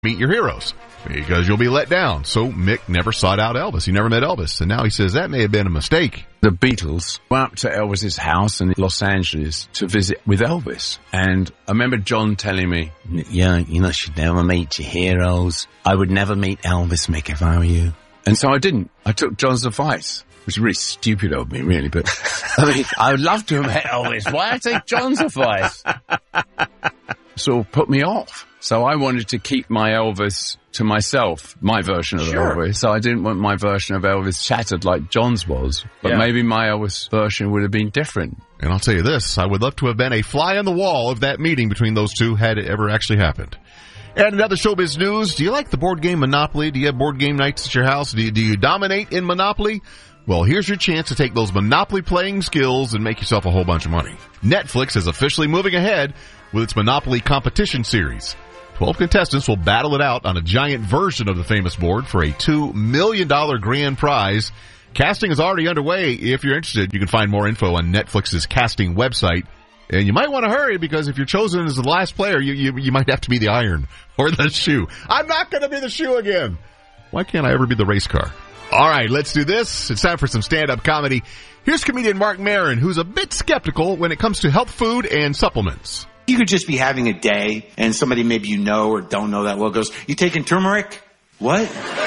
meet your heroes because you'll be let down. So Mick never sought out Elvis. He never met Elvis. And now he says that may have been a mistake. The Beatles went up to Elvis's house in Los Angeles to visit with Elvis. And I remember John telling me, yeah, you should never meet your heroes. I would never meet Elvis, Mick, if I were you. And so I didn't. I took John's advice. Which is really stupid of me, really, but I mean, I would love to have met Elvis. Why I take John's advice? Sort of put me off. So I wanted to keep my Elvis to myself, my version of Elvis. So I didn't want my version of Elvis shattered like John's was. But maybe my Elvis version would have been different. And I'll tell you this, I would love to have been a fly on the wall of that meeting between those two had it ever actually happened. And another showbiz news, do you like the board game Monopoly? Do you have board game nights at your house? Do you dominate in Monopoly? Well, here's your chance to take those Monopoly playing skills and make yourself a whole bunch of money. Netflix is officially moving ahead with its Monopoly competition series. 12 contestants will battle it out on a giant version of the famous board for a $2 million grand prize. Casting is already underway. If you're interested, you can find more info on Netflix's casting website. And you might want to hurry because if you're chosen as the last player, you might have to be the iron or the shoe. I'm not going to be the shoe again. Why can't I ever be the race car? All right, let's do this. It's time for some stand-up comedy. Here's comedian Mark Maron, who's a bit skeptical when it comes to health food and supplements. You could just be having a day, and somebody maybe you know or don't know that well goes, "You taking turmeric?" "What?"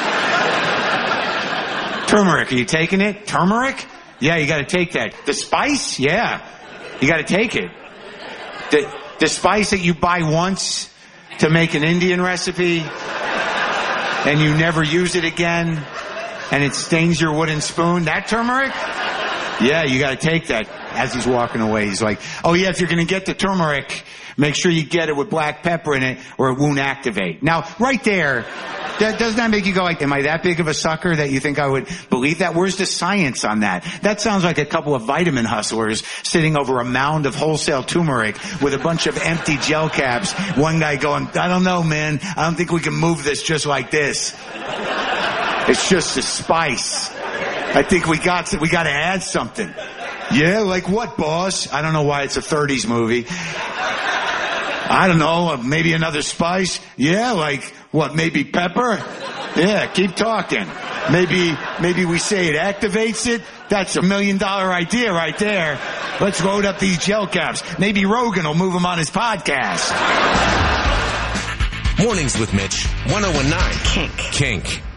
"Turmeric, are you taking it?" "Turmeric?" "Yeah, you got to take that." "The spice?" "Yeah, you got to take it." The spice that you buy once to make an Indian recipe, and you never use it again, and it stains your wooden spoon, that turmeric? Yeah, you got to take that. As he's walking away, he's like, "Oh yeah, if you're going to get the turmeric, make sure you get it with black pepper in it or it won't activate." Now, right there, doesn't that make you go like, am I that big of a sucker that you think I would believe that? Where's the science on that? That sounds like a couple of vitamin hustlers sitting over a mound of wholesale turmeric with a bunch of empty gel caps. One guy going, "I don't know, man. I don't think we can move this just like this. It's just a spice. I think we got to add something." "Yeah, like what, boss?" "I don't know why it's a 30s movie." "I don't know, maybe another spice." "Yeah, like what, maybe pepper?" "Yeah, keep talking. Maybe we say it activates it." That's $1 million idea right there. Let's load up these gel caps. Maybe Rogan will move them on his podcast. Mornings with Mitch, 1019 Kink.